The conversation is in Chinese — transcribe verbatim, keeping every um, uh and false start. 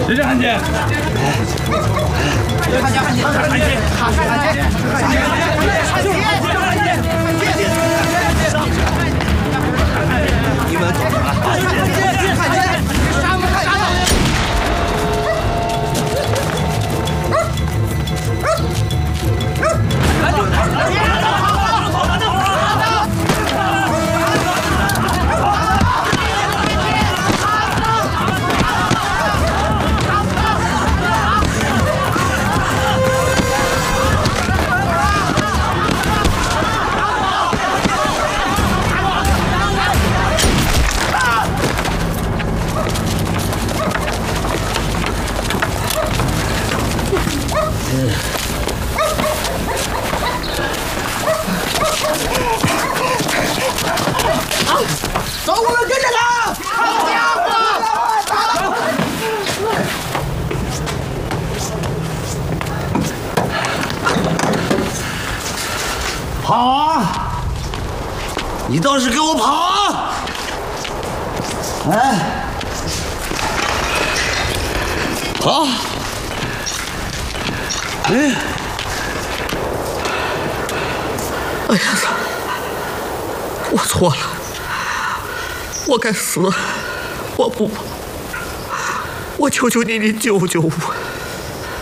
这是汉奸！ 汉奸！汉奸！汉奸！汉奸！汉奸！ 你们走了！ 汉奸！汉奸！杀不汉奸！ 走，我们跟着他！好家伙！ 跑啊！你倒是给我跑啊！哎，跑！哎， 哎呀，我错了。 我该死，我不，我求求你，你救救我！